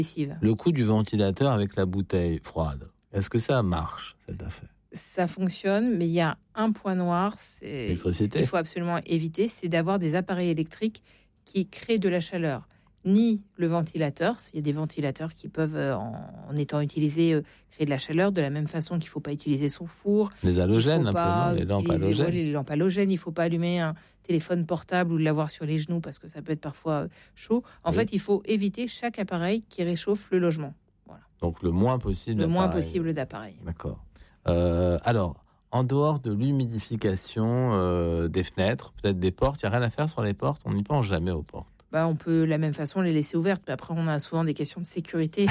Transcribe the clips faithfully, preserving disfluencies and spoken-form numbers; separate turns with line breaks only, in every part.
Le coup du ventilateur avec la bouteille froide, est-ce que ça marche, cette affaire ?
Ça fonctionne, mais il y a un point noir, c'est ce qu'il faut absolument éviter, c'est d'avoir des appareils électriques qui créent de la chaleur. Ni le ventilateur, il y a des ventilateurs qui peuvent, en, en étant utilisés, euh, créer de la chaleur, de la même façon qu'il ne faut pas utiliser son four.
Les halogènes, un peu, non, les lampes halogènes.
Ouais, les lampes halogènes, il ne faut pas allumer un téléphone portable ou l'avoir sur les genoux parce que ça peut être parfois chaud. En oui. fait, il faut éviter chaque appareil qui réchauffe le logement. Voilà.
Donc le moins possible
le
d'appareils.
moins possible d'appareils.
D'accord. Euh, alors, en dehors de l'humidification euh, des fenêtres, peut-être des portes, il n'y a rien à faire sur les portes. On n'y pense jamais aux portes.
Bah, on peut de la même façon les laisser ouvertes, mais après on a souvent des questions de sécurité.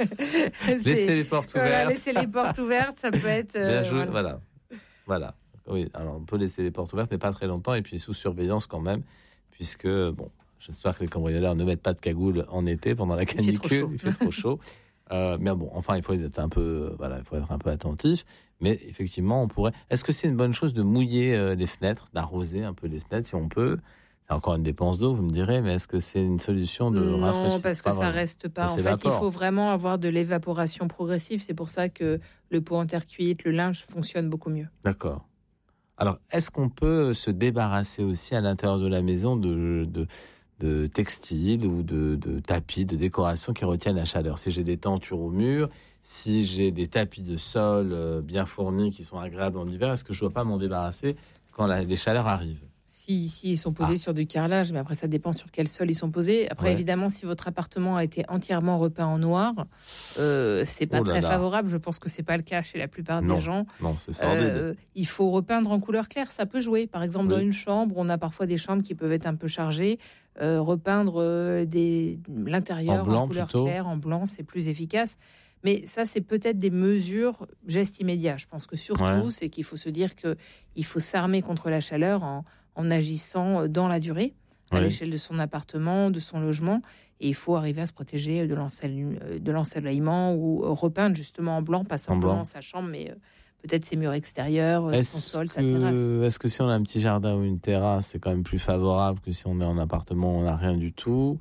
Laisser les portes ouvertes.
Voilà, laisser les portes ouvertes, ça peut être. Euh,
Bien joué, voilà. voilà. Oui, alors on peut laisser les portes ouvertes, mais pas très longtemps, et puis sous surveillance quand même, puisque bon, j'espère que les cambrioleurs ne mettent pas de cagoule en été pendant la canicule, il fait trop chaud. Euh, mais bon, enfin, il faut être un peu, voilà, il faut être un peu attentif. Mais effectivement, on pourrait. Est-ce que c'est une bonne chose de mouiller euh, les fenêtres, d'arroser un peu les fenêtres si on peut? C'est encore une dépense d'eau, vous me direz, mais est-ce que c'est une solution de
non,
rafraîchissement?
Non, parce que ça reste pas. En fait, il faut vraiment avoir de l'évaporation progressive. C'est pour ça que le pot en terre cuite, le linge fonctionne beaucoup mieux.
D'accord. Alors, est-ce qu'on peut se débarrasser aussi à l'intérieur de la maison de, de, de textiles ou de, de tapis, de décoration qui retiennent la chaleur? Si j'ai des tentures au mur, si j'ai des tapis de sol bien fournis qui sont agréables en hiver, est-ce que je ne dois pas m'en débarrasser quand la, les chaleurs arrivent?
Si, si ils sont posés ah. sur du carrelage, mais après ça dépend sur quel sol ils sont posés. Après, ouais. évidemment, si votre appartement a été entièrement repeint en noir, euh, c'est pas oh très là. favorable. Je pense que c'est pas le cas chez la plupart
non.
des gens.
Non, c'est sordide. Euh,
il faut repeindre en couleur claire. Ça peut jouer. Par exemple, oui. dans une chambre, on a parfois des chambres qui peuvent être un peu chargées. Euh, repeindre euh, des, l'intérieur en, blanc, en couleur plutôt. claire, en blanc, c'est plus efficace. Mais ça, c'est peut-être des mesures, gestes immédiats. Je pense que surtout, ouais. c'est qu'il faut se dire qu'il faut s'armer contre la chaleur en en agissant dans la durée, à oui. l'échelle de son appartement, de son logement. Et il faut arriver à se protéger de, l'ensel... de l'ensoleillement ou repeindre justement en blanc, pas simplement blanc. sa chambre, mais peut-être ses murs extérieurs,
est-ce
son sol,
que...
sa terrasse.
Est-ce que si on a un petit jardin ou une terrasse, c'est quand même plus favorable que si on est en appartement, on n'a rien du tout?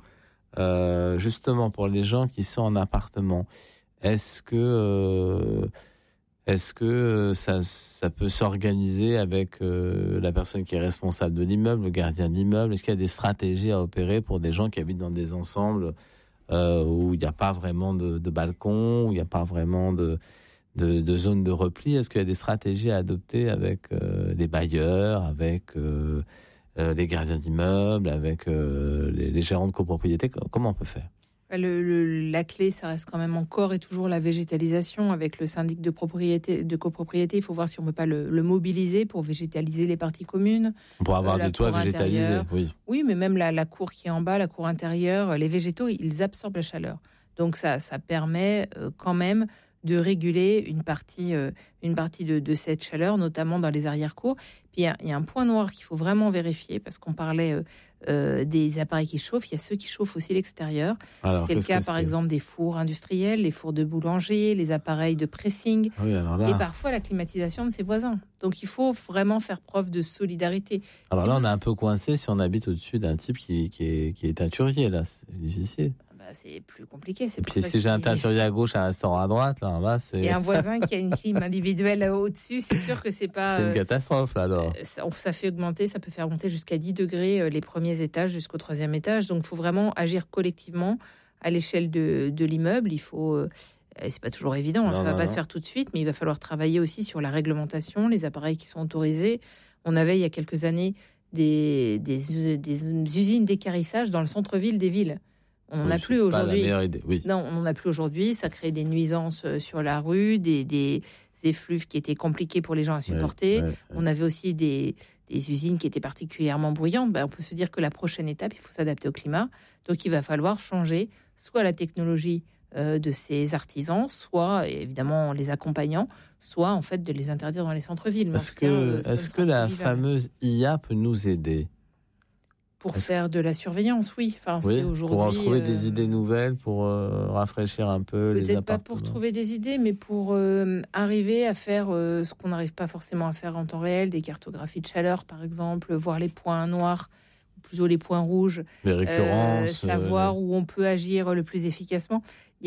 euh, Justement, pour les gens qui sont en appartement, est-ce que... Euh... Est-ce que ça, ça peut s'organiser avec euh, la personne qui est responsable de l'immeuble, le gardien de l'immeuble? Est-ce qu'il y a des stratégies à opérer pour des gens qui habitent dans des ensembles euh, où il n'y a pas vraiment de, de balcon, où il n'y a pas vraiment de, de, de zone de repli? Est-ce qu'il y a des stratégies à adopter avec euh, les bailleurs, avec euh, euh, les gardiens d'immeuble, avec euh, les, les gérants de copropriété? Comment on peut faire?
Le, le, la clé, ça reste quand même encore et toujours la végétalisation. Avec le syndic de propriété, de copropriété, il faut voir si on ne peut pas le, le mobiliser pour végétaliser les parties communes.
On pourrait avoir euh, des toits végétalisés, oui.
Oui, mais même la, la cour qui est en bas, la cour intérieure, les végétaux, ils absorbent la chaleur. Donc ça, ça permet euh, quand même de réguler une partie, euh, une partie de, de cette chaleur, notamment dans les arrière-cours. Puis il y, y a un point noir qu'il faut vraiment vérifier, parce qu'on parlait euh, euh, des appareils qui chauffent, il y a ceux qui chauffent aussi l'extérieur. Alors, c'est le cas, par c'est... exemple, des fours industriels, les fours de boulanger, les appareils de pressing,
oui, alors là...
et parfois la climatisation de ses voisins. Donc il faut vraiment faire preuve de solidarité.
Alors là, on est un peu coincé si on habite au-dessus d'un type qui, qui, est, qui est teinturier, là, c'est difficile.
C'est plus compliqué. C'est
et puis si j'ai un teinturier à gauche, un restaurant à droite, là, là c'est...
Et un voisin qui a une clim individuelle au-dessus, c'est sûr que c'est pas...
C'est une catastrophe, là, alors.
Ça, ça fait augmenter, ça peut faire monter jusqu'à dix degrés les premiers étages jusqu'au troisième étage. Donc, il faut vraiment agir collectivement à l'échelle de, de l'immeuble. Il faut... C'est pas toujours évident, non, ça va non, pas non. se faire tout de suite, mais il va falloir travailler aussi sur la réglementation, les appareils qui sont autorisés. On avait, il y a quelques années, des, des, des usines d'équarrissage dans le centre-ville des villes. On n'en oui, a plus aujourd'hui.
Oui.
Non, on n'en a plus aujourd'hui. Ça crée des nuisances sur la rue, des, des, des effluves qui étaient compliqués pour les gens à supporter. Ouais, ouais, ouais. On avait aussi des, des usines qui étaient particulièrement bruyantes. Ben, on peut se dire que la prochaine étape, il faut s'adapter au climat. Donc, il va falloir changer soit la technologie euh, de ces artisans, soit, évidemment, en les accompagnant, soit, en fait, de les interdire dans les centres-villes.
Est-ce que, cas, est-ce que la fameuse I A peut nous aider ?
Pour Est-ce... faire de la surveillance, oui. Enfin,
oui,
c'est aujourd'hui,
pour trouver euh... des idées nouvelles, pour euh, rafraîchir un peu les appartements.
Peut-être pas pour trouver des idées, mais pour euh, arriver à faire euh, ce qu'on n'arrive pas forcément à faire en temps réel, des cartographies de chaleur, par exemple, voir les points noirs, ou plutôt les points rouges.
Les récurrences.
Euh, savoir
euh...
où on peut agir le plus efficacement.